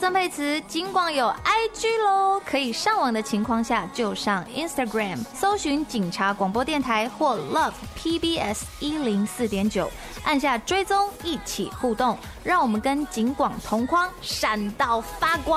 曾沛慈，警广有 IG 咯，可以上网的情况下就上 Instagram 搜寻警察广播电台或 Love PBS 104.9，按下追踪，一起互动，让我们跟警广同框，闪到发光。